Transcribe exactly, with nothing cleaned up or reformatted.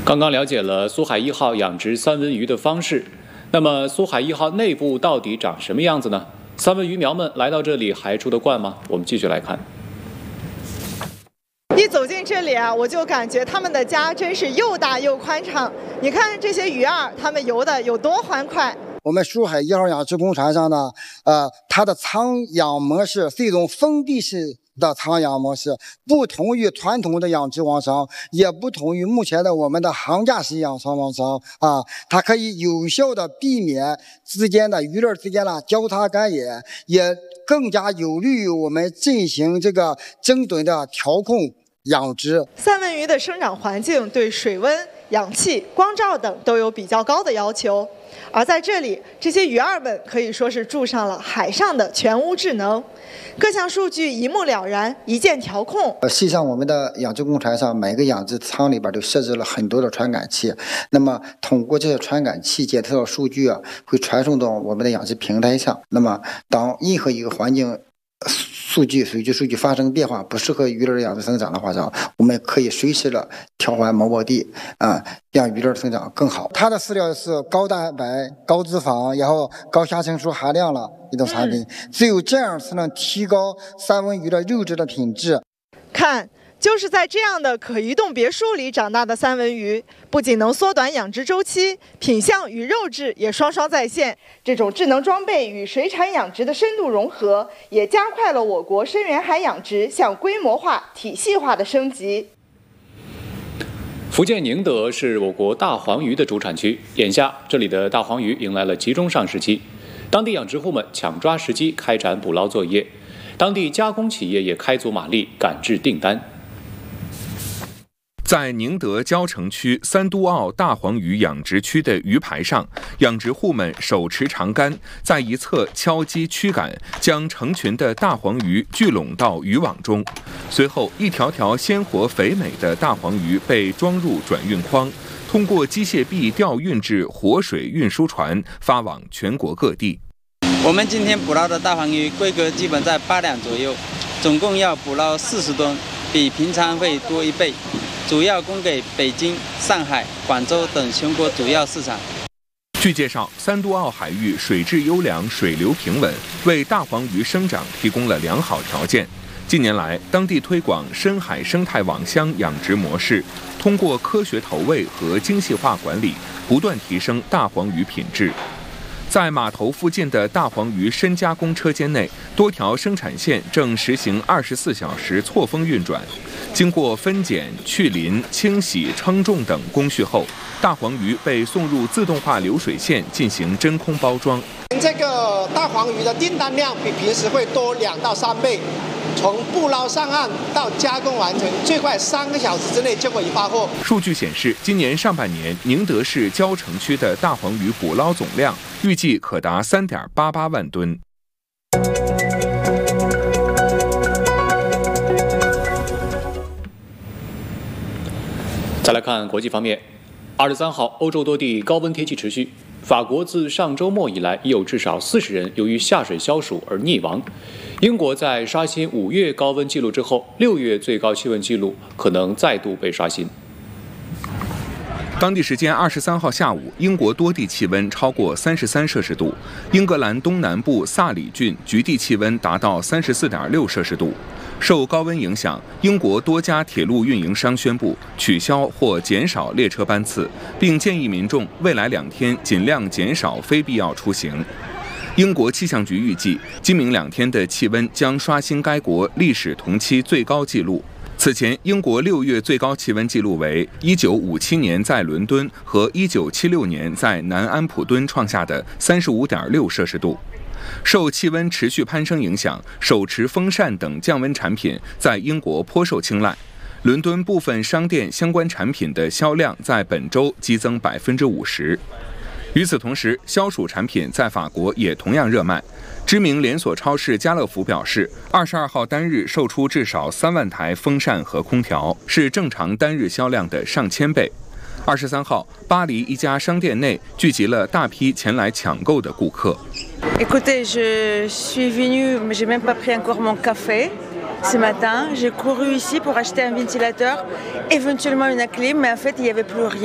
刚刚了解了苏海一号养殖三文鱼的方式，那么苏海一号内部到底长什么样子呢？三文鱼苗们来到这里还住得惯吗？我们继续来看。 一走进这里啊，我就感觉他们的家真是又大又宽敞。你看这些鱼儿，它们游的有多欢快。 我们苏海一号养殖工船上呢，呃，它的仓养模式是一种封闭式的仓养模式，不同于传统的养殖网箱，也不同于目前的我们的行架式养殖网箱啊，它可以有效的避免之间的鱼类之间的交叉感染，也更加有利于我们进行这个精准的调控养殖。 三文鱼的生长环境对水温、氧气、光照等都有比较高的要求，而在这里，这些鱼儿们可以说是住上了海上的全屋智能，各项数据一目了然，一键调控。 实际上，我们的养殖工船上每个养殖舱里边都设置了很多的传感器，那么通过这些传感器检测到数据啊，会传送到我们的养殖平台上。那么，当任何一个环境数据、水质数据发生变化，不适合鱼类的养殖生长的话上，我们可以随时的调换锚泊地啊，让鱼类生长更好。它的饲料是高蛋白、高脂肪，然后高虾青素含量了一种产品，嗯、只有这样才能提高三文鱼的肉质的品质。 看。就是在这样的可移动别墅里长大的三文鱼，不仅能缩短养殖周期，品相与肉质也双双在线。这种智能装备与水产养殖的深度融合，也加快了我国深远海养殖向规模化、体系化的升级。 福建宁德是我国大黄鱼的主产区，眼下这里的大黄鱼迎来了集中上市期，当地养殖户们抢抓时机开展捕捞作业，当地加工企业也开足马力赶制订单。 在宁德蕉城区三都澳大黄鱼养殖区的鱼排上，养殖户们手持长杆，在一侧敲击驱赶，将成群的大黄鱼聚拢到渔网中。随后，一条条鲜活肥美的大黄鱼被装入转运筐，通过机械臂调运至活水运输船，发往全国各地。 我们今天捕捞的大黄鱼规格基本在八两左右，总共要捕捞四十吨，比平常会多一倍。主要供给北京、上海、广州等全国主要市场。 据介绍，三都澳海域水质优良、水流平稳，为大黄鱼生长提供了良好条件。近年来，当地推广深海生态网箱养殖模式，通过科学投喂和精细化管理，不断提升大黄鱼品质。在码头附近的大黄鱼深加工车间内，多条生产线正实行二十四小时错峰运转。经过分拣、去鳞、清洗、称重等工序后，大黄鱼被送入自动化流水线进行真空包装。 这个大黄鱼的订单量比平时会多两到三倍，从捕捞上岸到加工完成，最快三个小时之内就可以发货。数据显示，今年上半年，宁德市蕉城区的大黄鱼捕捞总量预计可达三点八八万吨。 再来看国际方面，二十三号，欧洲多地高温天气持续。法国自上周末以来，已有至少四十人由于下水消暑而溺亡。英国在刷新五月高温记录之后，六月最高气温记录可能再度被刷新。 当地时间二十三号下午，英国多地气温超过三十三摄氏度，英格兰东南部萨里郡局地气温达到三十四点六摄氏度。受高温影响，英国多家铁路运营商宣布取消或减少列车班次，并建议民众未来两天尽量减少非必要出行。英国气象局预计，今明两天的气温将刷新该国历史同期最高纪录。此前，英国六月最高气温记录为一九五七年在伦敦和一九七六年在南安普敦创下的三十五点六摄氏度。受气温持续攀升影响，手持风扇等降温产品在英国颇受青睐。伦敦部分商店相关产品的销量在本周激增百分之五十。与此同时，消暑产品在法国也同样热卖。知名连锁超市家乐福表示，二十二号单日售出至少三万台风扇和空调，是正常单日销量的上千倍。二十三号，巴黎一家商店内聚集了大批前来抢购的顾客。 Écoutez, je suis venue, mais j'ai même pas pris encore mon café. Ce matin, j'ai couru ici pour acheter un ventilateur, éventuellement une clim, mais en fait, il n'y avait plus rien.